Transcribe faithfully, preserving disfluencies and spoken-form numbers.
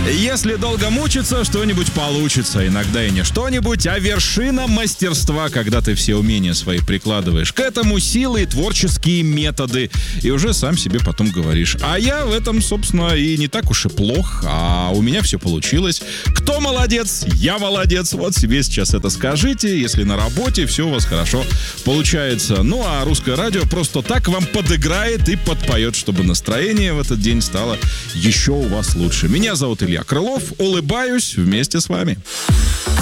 Если долго мучиться, что-нибудь получится. Иногда и не что-нибудь, а вершина мастерства, когда ты все умения свои прикладываешь к этому, силы и творческие методы. И уже сам себе потом говоришь: а я в этом, собственно, и не так уж и плох, а у меня все получилось. Кто молодец? Я молодец. Вот себе сейчас это скажите, если на работе все у вас хорошо получается. Ну, а Русское радио просто так вам подыграет и подпоет, чтобы настроение в этот день стало еще у вас лучше. Меня зовут Илья Крылов. Улыбаюсь вместе с вами.